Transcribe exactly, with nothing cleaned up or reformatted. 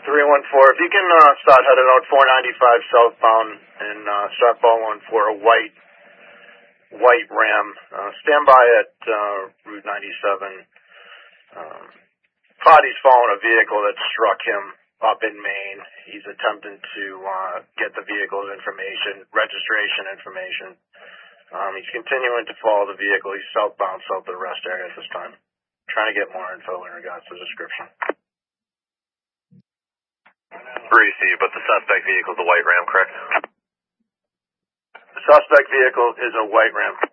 three one four, if you can uh, start heading out four ninety-five southbound and uh, start following for a white white Ram. Uh, stand by at uh, Route ninety-seven. Um, Party's following a vehicle that struck him up in Maine. He's attempting to uh, get the vehicle's information, registration information. Um, he's continuing to follow the vehicle. He's southbound, south of the rest area at this time. Trying to get more info in regards to the description. Receive, but the suspect vehicle is a white Ram, correct? The suspect vehicle is a white Ram.